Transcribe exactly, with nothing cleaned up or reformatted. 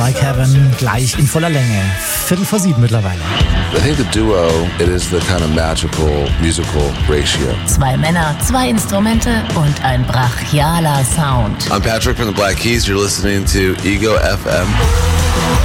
Like Heaven gleich in voller Länge. Viertel vor sieben mittlerweile. I think the duo, it is the kind of magical musical ratio. Zwei Männer, zwei Instrumente und ein brachialer Sound. I'm Patrick from the Black Keys. You're listening to Ego F M.